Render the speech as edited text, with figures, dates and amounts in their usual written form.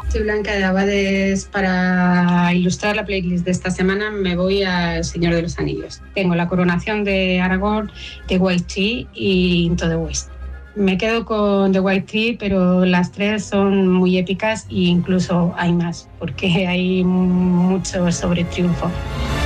Soy Blanca de Abades. Para ilustrar la playlist de esta semana me voy a El Señor de los Anillos. Tengo La Coronación de Aragorn, The White Tree y Into the West. Me quedo con The White Tree, pero las tres son muy épicas e incluso hay más, porque hay mucho sobre triunfo.